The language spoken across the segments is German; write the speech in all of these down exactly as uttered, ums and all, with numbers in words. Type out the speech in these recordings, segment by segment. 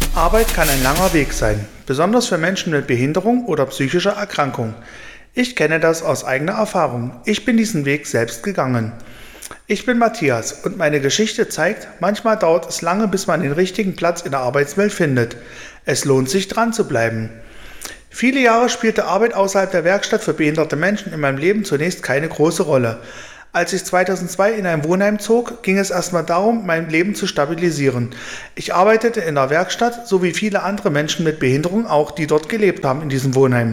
Arbeit kann ein langer Weg sein, besonders für Menschen mit Behinderung oder psychischer Erkrankung. Ich kenne das aus eigener Erfahrung. Ich bin diesen Weg selbst gegangen. Ich bin Matthias und meine Geschichte zeigt, manchmal dauert es lange, bis man den richtigen Platz in der Arbeitswelt findet. Es lohnt sich, dran zu bleiben. Viele Jahre spielte Arbeit außerhalb der Werkstatt für behinderte Menschen in meinem Leben zunächst keine große Rolle. Als ich zweitausendzwei in ein Wohnheim zog, ging es erstmal darum, mein Leben zu stabilisieren. Ich arbeitete in der Werkstatt, so wie viele andere Menschen mit Behinderung auch, die dort gelebt haben in diesem Wohnheim.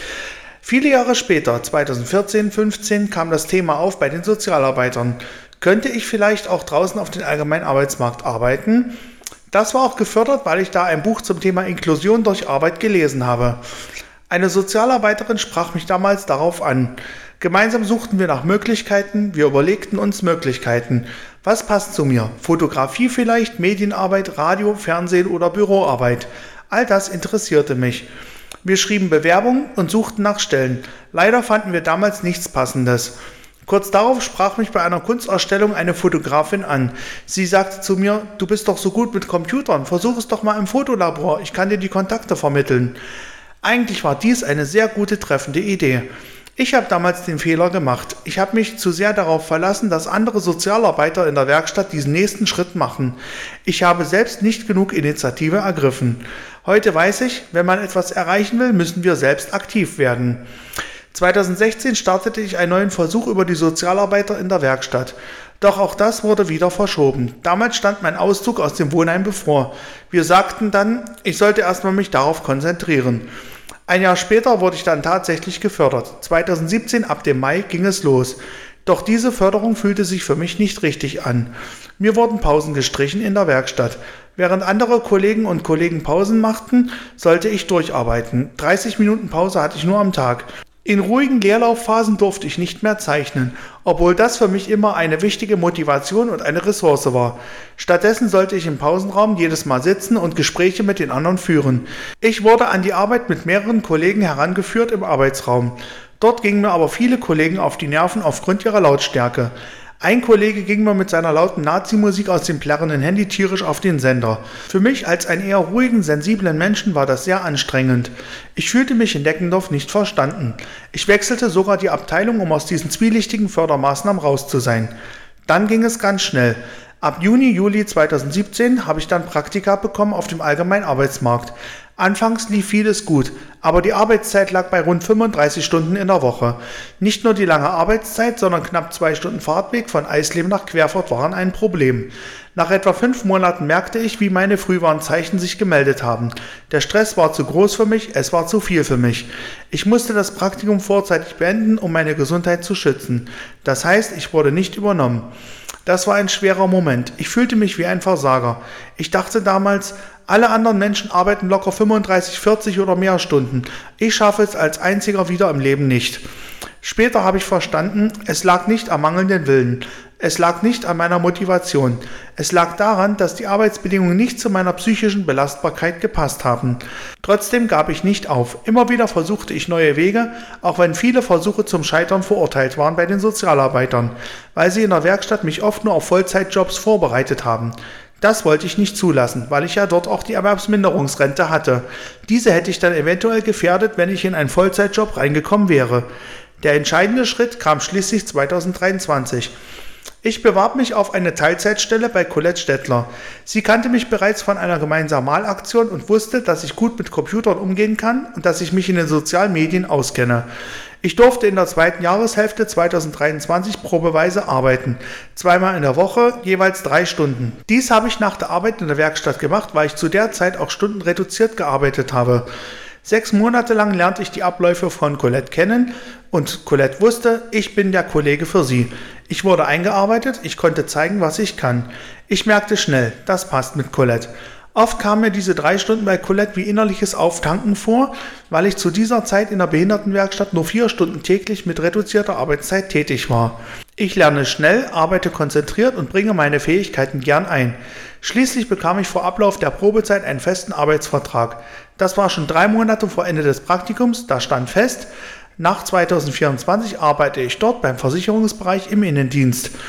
Viele Jahre später, zweitausendvierzehn, fünfzehn, kam das Thema auf bei den Sozialarbeitern. Könnte ich vielleicht auch draußen auf den allgemeinen Arbeitsmarkt arbeiten? Das war auch gefördert, weil ich da ein Buch zum Thema Inklusion durch Arbeit gelesen habe. Eine Sozialarbeiterin sprach mich damals darauf an. Gemeinsam suchten wir nach Möglichkeiten, wir überlegten uns Möglichkeiten. Was passt zu mir? Fotografie vielleicht, Medienarbeit, Radio, Fernsehen oder Büroarbeit? All das interessierte mich. Wir schrieben Bewerbungen und suchten nach Stellen. Leider fanden wir damals nichts Passendes. Kurz darauf sprach mich bei einer Kunstausstellung eine Fotografin an. Sie sagte zu mir, du bist doch so gut mit Computern, versuch es doch mal im Fotolabor, ich kann dir die Kontakte vermitteln. Eigentlich war dies eine sehr gute, treffende Idee. Ich habe damals den Fehler gemacht. Ich habe mich zu sehr darauf verlassen, dass andere Sozialarbeiter in der Werkstatt diesen nächsten Schritt machen. Ich habe selbst nicht genug Initiative ergriffen. Heute weiß ich, wenn man etwas erreichen will, müssen wir selbst aktiv werden. zweitausendsechzehn startete ich einen neuen Versuch über die Sozialarbeiter in der Werkstatt. Doch auch das wurde wieder verschoben. Damals stand mein Auszug aus dem Wohnheim bevor. Wir sagten dann, ich sollte erstmal mich darauf konzentrieren. Ein Jahr später wurde ich dann tatsächlich gefördert. zweitausendsiebzehn, ab dem Mai, ging es los. Doch diese Förderung fühlte sich für mich nicht richtig an. Mir wurden Pausen gestrichen in der Werkstatt. Während andere Kollegen und Kollegen Pausen machten, sollte ich durcharbeiten. dreißig Minuten Pause hatte ich nur am Tag. In ruhigen Leerlaufphasen durfte ich nicht mehr zeichnen, obwohl das für mich immer eine wichtige Motivation und eine Ressource war. Stattdessen sollte ich im Pausenraum jedes Mal sitzen und Gespräche mit den anderen führen. Ich wurde an die Arbeit mit mehreren Kollegen herangeführt im Arbeitsraum. Dort gingen mir aber viele Kollegen auf die Nerven aufgrund ihrer Lautstärke. Ein Kollege ging mir mit seiner lauten Nazi-Musik aus dem plärrenden Handy tierisch auf den Sender. Für mich als einen eher ruhigen, sensiblen Menschen war das sehr anstrengend. Ich fühlte mich in Deckendorf nicht verstanden. Ich wechselte sogar die Abteilung, um aus diesen zwielichtigen Fördermaßnahmen raus zu sein. Dann ging es ganz schnell. Ab Juni, Juli zweitausendsiebzehn habe ich dann Praktika bekommen auf dem allgemeinen Arbeitsmarkt. Anfangs lief vieles gut, aber die Arbeitszeit lag bei rund fünfunddreißig Stunden in der Woche. Nicht nur die lange Arbeitszeit, sondern knapp zwei Stunden Fahrtweg von Eisleben nach Querfurt waren ein Problem. Nach etwa fünf Monaten merkte ich, wie meine Frühwarnzeichen sich gemeldet haben. Der Stress war zu groß für mich, es war zu viel für mich. Ich musste das Praktikum vorzeitig beenden, um meine Gesundheit zu schützen. Das heißt, ich wurde nicht übernommen. Das war ein schwerer Moment. Ich fühlte mich wie ein Versager. Ich dachte damals, alle anderen Menschen arbeiten locker fünfunddreißig, vierzig oder mehr Stunden. Ich schaffe es als einziger wieder im Leben nicht. Später habe ich verstanden, es lag nicht am mangelnden Willen. Es lag nicht an meiner Motivation. Es lag daran, dass die Arbeitsbedingungen nicht zu meiner psychischen Belastbarkeit gepasst haben. Trotzdem gab ich nicht auf. Immer wieder versuchte ich neue Wege, auch wenn viele Versuche zum Scheitern verurteilt waren bei den Sozialarbeitern, weil sie in der Werkstatt mich oft nur auf Vollzeitjobs vorbereitet haben. Das wollte ich nicht zulassen, weil ich ja dort auch die Erwerbsminderungsrente hatte. Diese hätte ich dann eventuell gefährdet, wenn ich in einen Vollzeitjob reingekommen wäre. Der entscheidende Schritt kam schließlich zweitausenddreiundzwanzig. Ich bewarb mich auf eine Teilzeitstelle bei Colette Stettler. Sie kannte mich bereits von einer gemeinsamen Malaktion und wusste, dass ich gut mit Computern umgehen kann und dass ich mich in den sozialen Medien auskenne. Ich durfte in der zweiten Jahreshälfte zweitausenddreiundzwanzig probeweise arbeiten. Zweimal in der Woche, jeweils drei Stunden. Dies habe ich nach der Arbeit in der Werkstatt gemacht, weil ich zu der Zeit auch stundenreduziert gearbeitet habe. Sechs Monate lang lernte ich die Abläufe von Colette kennen und Colette wusste, ich bin der Kollege für sie. Ich wurde eingearbeitet, ich konnte zeigen, was ich kann. Ich merkte schnell, das passt mit Colette. Oft kamen mir diese drei Stunden bei Colette wie innerliches Auftanken vor, weil ich zu dieser Zeit in der Behindertenwerkstatt nur vier Stunden täglich mit reduzierter Arbeitszeit tätig war. Ich lerne schnell, arbeite konzentriert und bringe meine Fähigkeiten gern ein. Schließlich bekam ich vor Ablauf der Probezeit einen festen Arbeitsvertrag. Das war schon drei Monate vor Ende des Praktikums, da stand fest, nach zweitausendvierundzwanzig arbeite ich dort beim Versicherungsbereich im Innendienst.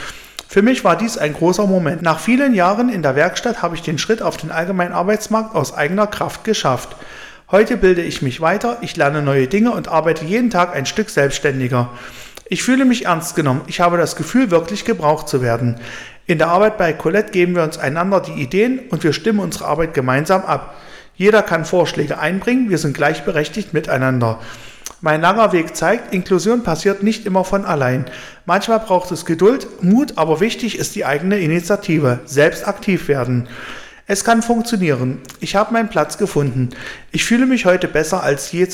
Für mich war dies ein großer Moment. Nach vielen Jahren in der Werkstatt habe ich den Schritt auf den allgemeinen Arbeitsmarkt aus eigener Kraft geschafft. Heute bilde ich mich weiter, ich lerne neue Dinge und arbeite jeden Tag ein Stück selbstständiger. Ich fühle mich ernst genommen, ich habe das Gefühl, wirklich gebraucht zu werden. In der Arbeit bei Colette geben wir uns einander die Ideen und wir stimmen unsere Arbeit gemeinsam ab. Jeder kann Vorschläge einbringen, wir sind gleichberechtigt miteinander. Mein langer Weg zeigt, Inklusion passiert nicht immer von allein. Manchmal braucht es Geduld, Mut, aber wichtig ist die eigene Initiative, selbst aktiv werden. Es kann funktionieren. Ich habe meinen Platz gefunden. Ich fühle mich heute besser als je